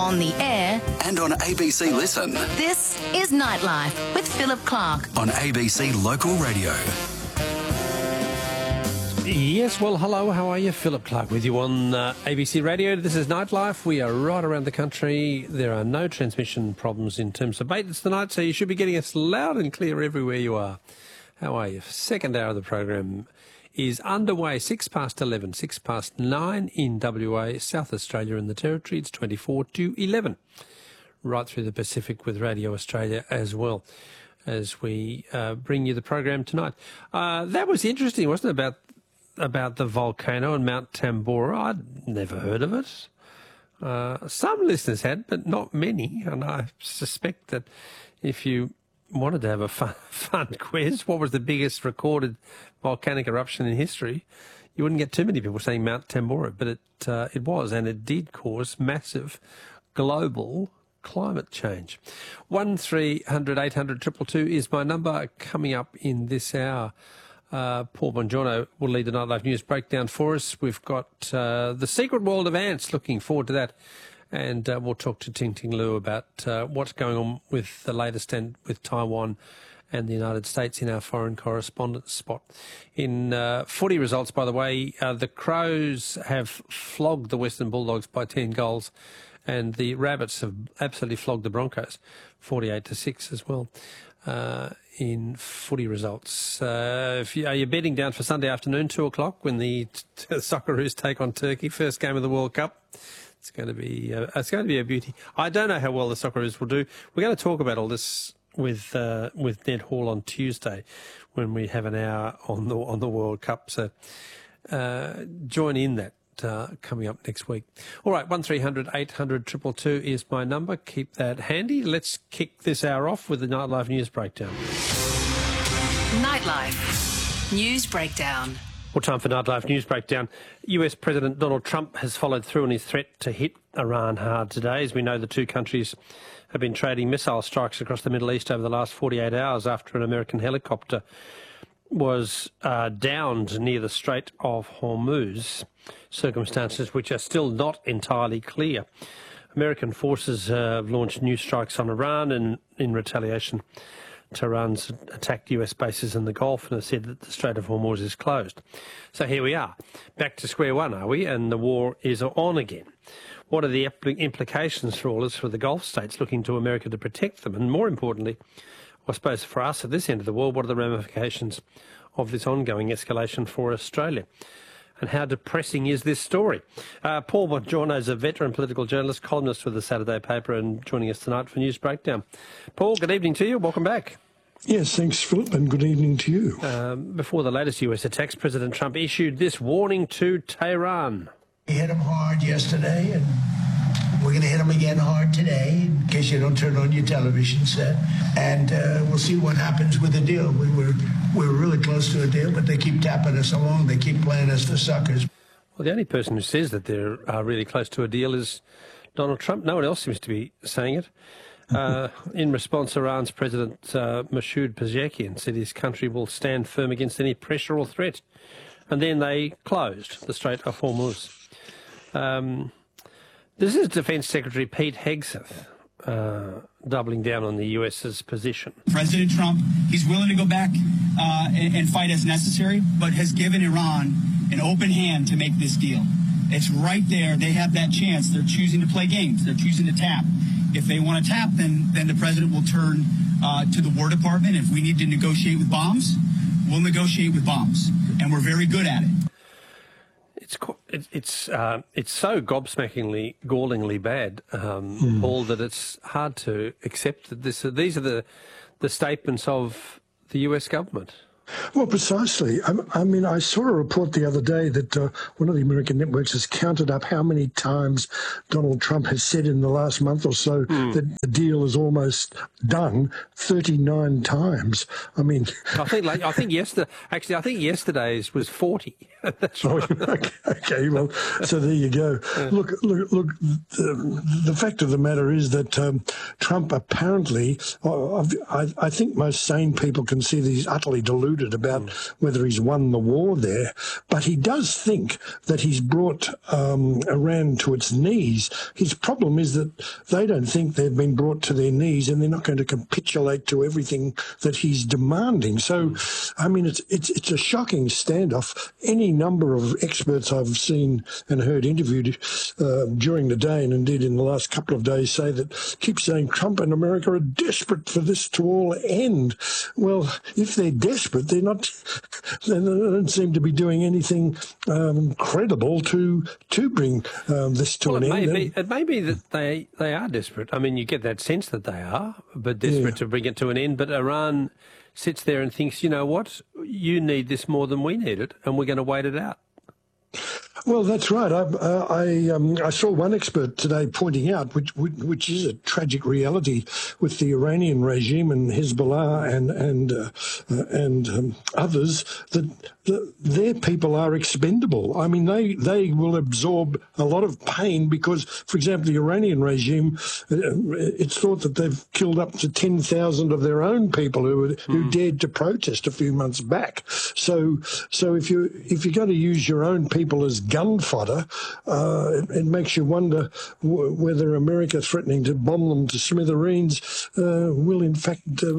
on the air, and on ABC Listen. this is Nightlife with Philip Clark. On ABC Local Radio. Yes, well, hello, how are you? Philip Clark with you on ABC Radio. This is Nightlife. We are right around the country. There are no transmission problems in terms of maintenance tonight, so you should be getting us loud and clear everywhere you are. How are you? Second hour of the program is underway, 11, 9 in WA, South Australia and the Territory. It's 24 to 11, right through the Pacific with Radio Australia as well, as we bring you the program tonight. That was interesting, wasn't it, about the volcano in Mount Tambora? I'd never heard of it. Some listeners had, but not many, and I suspect that if you wanted to have a fun quiz, what was the biggest recorded volcanic eruption in history, you wouldn't get too many people saying Mount Tambora, but it was, and it did cause massive global climate change. 1300 800 222 is my number. Coming up in this hour, Paul Bongiorno will lead the Nightlife News breakdown for us. We've got The Secret World of Ants, looking forward to that. And we'll talk to Ting Ting Liu about what's going on with the latest and with Taiwan and the United States in our foreign correspondence spot. In footy results, by the way, the Crows have flogged the Western Bulldogs by 10 goals, and the Rabbits have absolutely flogged the Broncos, 48-6 as well. In footy results, are you betting down for Sunday afternoon, 2 o'clock, when the Socceroos take on Turkey, first game of the World Cup? It's going to be a beauty. I don't know how well the Socceroos will do. We're going to talk about all this with Ned Hall on Tuesday, when we have an hour on the World Cup. So join in that coming up next week. All right, 1300 800 222 is my number. Keep that handy. Let's kick this hour off with the Nightlife News Breakdown. Nightlife News Breakdown. Well, time for Nightlife News Breakdown. US President Donald Trump has followed through on his threat to hit Iran hard today. As we know, the two countries have been trading missile strikes across the Middle East over the last 48 hours after an American helicopter was downed near the Strait of Hormuz, circumstances which are still not entirely clear. American forces have launched new strikes on Iran, and in retaliation, Tehran's attacked US bases in the Gulf and has said that the Strait of Hormuz is closed. So here we are, back to square one, are we? And the war is on again. What are the implications for all this for the Gulf states looking to America to protect them? And more importantly, I suppose for us at this end of the world, what are the ramifications of this ongoing escalation for Australia? And how depressing is this story? Paul Bongiorno is a veteran political journalist, columnist with the Saturday paper, and joining us tonight for News Breakdown. Paul, good evening to you. Welcome back. Yes, thanks, Philip, and good evening to you. Before the latest US attacks, President Trump issued this warning to Tehran. We hit him hard yesterday, and we're going to hit him again hard today, in case you don't turn on your television set. And we'll see what happens with the deal. We're really close to a deal, but they keep tapping us along. They keep playing us for suckers. Well, the only person who says that they're really close to a deal is Donald Trump. No one else seems to be saying it. In response, Iran's President Masoud Pezeshkian said his country will stand firm against any pressure or threat. And then they closed the Strait of Hormuz. This is Defence Secretary Pete Hegseth doubling down on the US's position. President Trump, he's willing to go back and fight as necessary, but has given Iran an open hand to make this deal. It's right there. They have that chance. They're choosing to play games. They're choosing to tap. If they want to tap, then the president will turn to the War Department. If we need to negotiate with bombs, we'll negotiate with bombs, and we're very good at it. It's so gobsmackingly, gallingly bad, Paul, that it's hard to accept that these are the statements of the US government. Well, precisely. I mean, I saw a report the other day that one of the American networks has counted up how many times Donald Trump has said in the last month or so that the deal is almost done. 39 times. I mean, I think yesterday's was 40. That's right. Okay. Well, so there you go. Yeah. Look. The fact of the matter is that Trump apparently, I think most sane people can see that he's utterly deluded convoluted about whether he's won the war there. But he does think that he's brought Iran to its knees. His problem is that they don't think they've been brought to their knees, and they're not going to capitulate to everything that he's demanding. So, I mean, it's a shocking standoff. Any number of experts I've seen and heard interviewed during the day, and indeed in the last couple of days, keep saying Trump and America are desperate for this to all end. Well, if they're desperate, they don't seem to be doing anything credible to bring this to an end. It may be that they are desperate. I mean, you get that sense that they are, but desperate to bring it to an end. But Iran sits there and thinks, you know what, you need this more than we need it, and we're going to wait it out. Well, that's right. I saw one expert today pointing out, which is a tragic reality with the Iranian regime and Hezbollah and others, that their people are expendable. I mean, they will absorb a lot of pain because, for example, the Iranian regime, it's thought that they've killed up to 10,000 of their own people who dared to protest a few months back. So if you're going to use your own people as gun fodder, it makes you wonder whether America threatening to bomb them to smithereens will in fact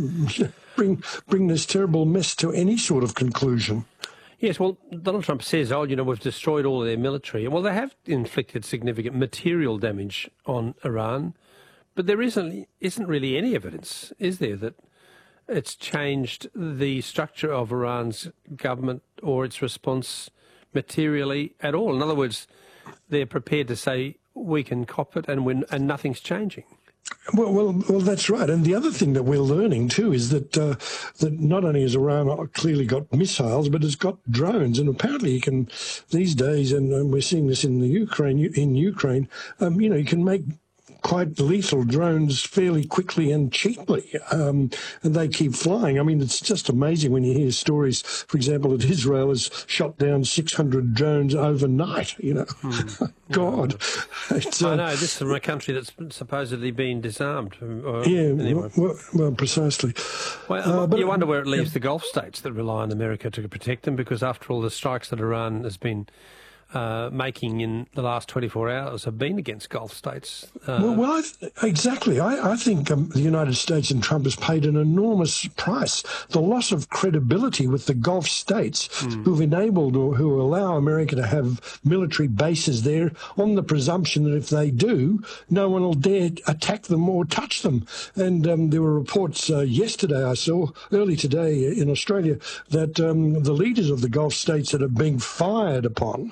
bring this terrible mess to any sort of conclusion. Yes, well, Donald Trump says, we've destroyed all of their military. Well, they have inflicted significant material damage on Iran, but there isn't really any evidence, is there, that it's changed the structure of Iran's government or its response materially at all. In other words, they're prepared to say we can cop it and win, and nothing's changing. Well, that's right. And the other thing that we're learning too is that that not only has Iran clearly got missiles, but it's got drones. And apparently, you can these days, and we're seeing this in the Ukraine. You can make quite lethal drones fairly quickly and cheaply, and they keep flying. I mean, it's just amazing when you hear stories, for example, that Israel has shot down 600 drones overnight, God. I know, this is from a country that's supposedly been disarmed. Anyway. Well, precisely. Well, but you wonder where it leaves the Gulf states that rely on America to protect them, because after all, the strikes that Iran has been making in the last 24 hours have been against Gulf states. Exactly. I think the United States and Trump has paid an enormous price. The loss of credibility with the Gulf states who've enabled or who allow America to have military bases there on the presumption that if they do, no one will dare attack them or touch them. And there were reports yesterday, I saw, early today in Australia, that the leaders of the Gulf states that are being fired upon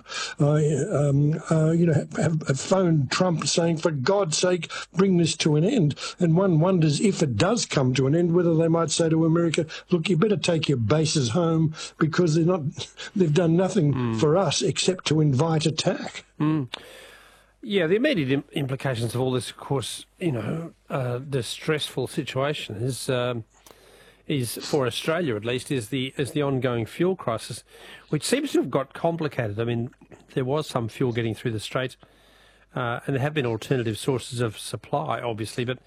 have phoned Trump saying, for God's sake, bring this to an end. And one wonders if it does come to an end, whether they might say to America, look, you better take your bases home because they've done nothing for us except to invite attack. Yeah, the immediate implications of all this, of course, the stressful situation is for Australia at least, is the ongoing fuel crisis, which seems to have got complicated. I mean, there was some fuel getting through the Strait, and there have been alternative sources of supply, obviously, but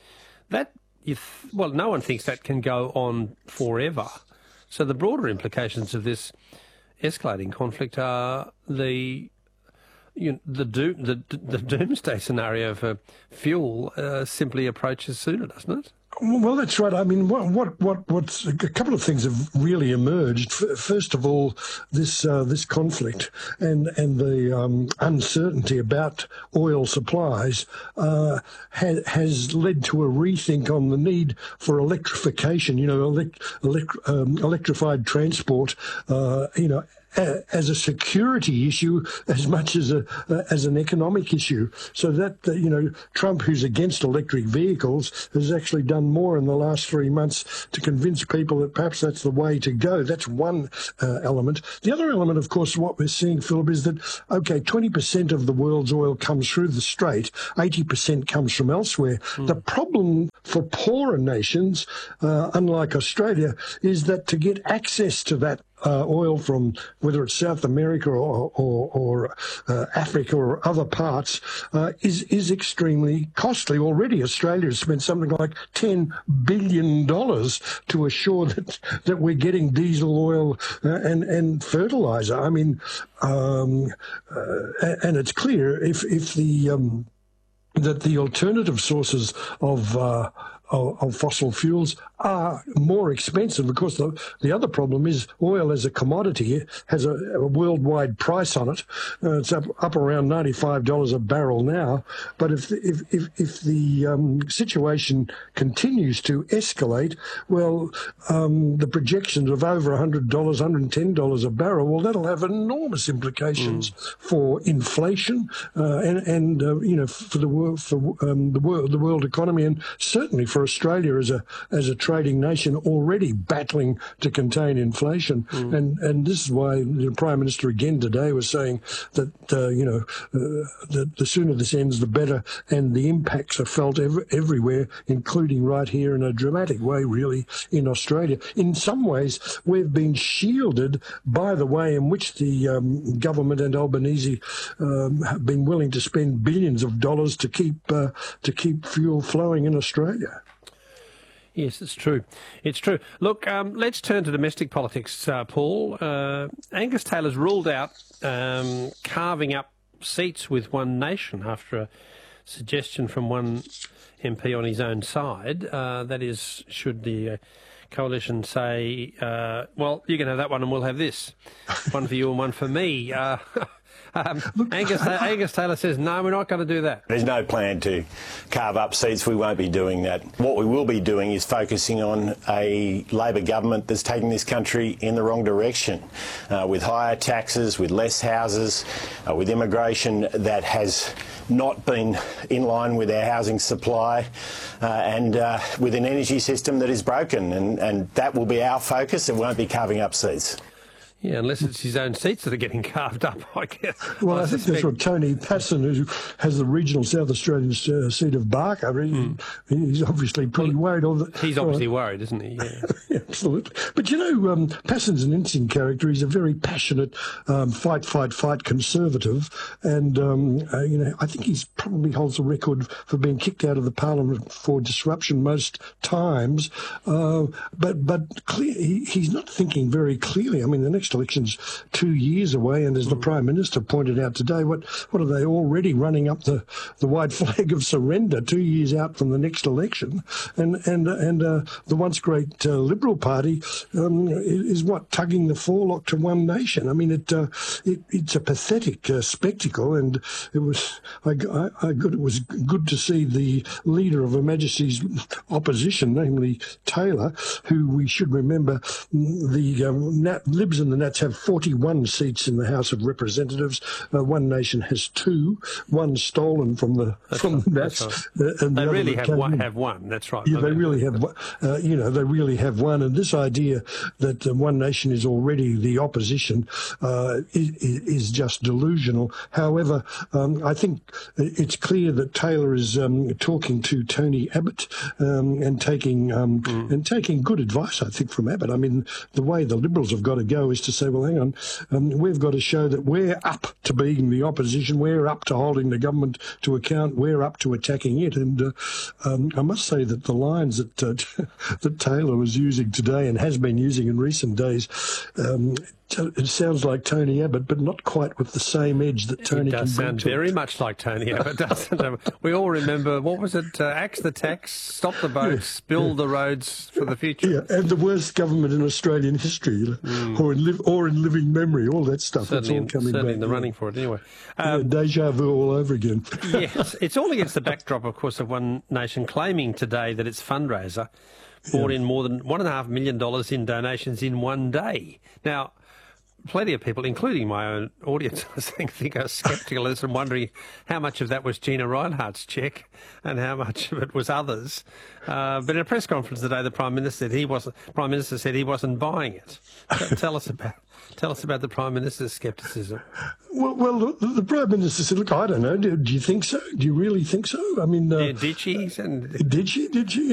no one thinks that can go on forever. So the broader implications of this escalating conflict are the doomsday scenario for fuel simply approaches sooner, doesn't it? Well, that's right. I mean, what's a couple of things have really emerged. First of all, this conflict and the uncertainty about oil supplies has led to a rethink on the need for electrification. Electrified transport. As a security issue as much as an economic issue. So that, Trump, who's against electric vehicles, has actually done more in the last 3 months to convince people that perhaps that's the way to go. That's one element. The other element, of course, what we're seeing, Philip, is that, 20% of the world's oil comes through the Strait, 80% comes from elsewhere. The problem for poorer nations, unlike Australia, is that to get access to that oil from whether it's South America or Africa or other parts is extremely costly. Already Australia has spent something like $10 billion to assure that we're getting diesel oil and fertiliser. I mean, and it's clear if that the alternative sources of fossil fuels are more expensive. Of course, the other problem is oil as a commodity has a worldwide price on it. It's up around $95 a barrel now. But if the situation continues to escalate, well, the projections of over $100, $110 a barrel, well, that'll have enormous implications for inflation and for the world economy, and certainly for Australia as a trading nation already battling to contain inflation. And this is why the Prime Minister again today was saying that that the sooner this ends, the better, and the impacts are felt everywhere, including right here in a dramatic way, really, in Australia. In some ways, we've been shielded by the way in which the government and Albanese have been willing to spend billions of dollars to keep fuel flowing in Australia. Yes, it's true. It's true. Look, let's turn to domestic politics, Paul. Angus Taylor's ruled out carving up seats with One Nation after a suggestion from one MP on his own side. That is, should the coalition say, well, you can have that one and we'll have this. One for you and one for me. Angus Taylor says, no, we're not going to do that. There's no plan to carve up seats. We won't be doing that. What we will be doing is focusing on a Labor government that's taking this country in the wrong direction, with higher taxes, with less houses, with immigration that has not been in line with our housing supply, and with an energy system that is broken. And that will be our focus. It won't be carving up seats. Yeah, unless it's his own seats that are getting carved up, I guess. Well, I think that's what Tony Passon, who has the regional South Australian seat of Barker, he's obviously pretty worried. He's obviously worried, isn't he? Yeah. Yeah, absolutely. But, Passon's an interesting character. He's a very passionate fight conservative. And, I think he's probably holds the record for being kicked out of the parliament for disruption most times. But he's not thinking very clearly. I mean, the next election's 2 years away, and as the Prime Minister pointed out today, what are they already running up the white flag of surrender 2 years out from the next election? And the once great Liberal Party is tugging the forelock to One Nation. I mean, it's a pathetic spectacle, and it was it was good to see the leader of Her Majesty's opposition, namely Taylor, who we should remember the Libs and the Nats have 41 seats in the House of Representatives. One Nation has 2, one stolen from the Nats. Right. And they really have one. That's right. Yeah, they really have. They really have one. And this idea that One Nation is already the opposition is just delusional. However, I think it's clear that Taylor is talking to Tony Abbott and taking good advice, I think, from Abbott. I mean, the way the Liberals have got to go is to say, well, hang on, we've got to show that we're up to being the opposition, we're up to holding the government to account, we're up to attacking it. And I must say that the lines that Taylor was using today and has been using in recent days, it sounds like Tony Abbott, but not quite with the same edge that Tony can bring to it. It does sound very much like Tony Abbott, doesn't it? We all remember, what was it? Axe the tax, stop the boats, build the roads for the future. Yeah, and the worst government in Australian history, or in living memory, all that stuff. Certainly, it's all coming back. In the running for it, anyway. Deja vu all over again. Yes, it's all against the backdrop, of course, of One Nation claiming today that its fundraiser brought in more than $1.5 million in donations in one day. Now, plenty of people, including my own audience, I think are sceptical of this and wondering how much of that was Gina Rinehart's cheque and how much of it was others. But in a press conference today, the Prime Minister said he wasn't buying it. Tell us about the Prime Minister's scepticism. Well, the Prime Minister said, look, I don't know. Do you think so? Do you really think so? I mean... Did she? Did she?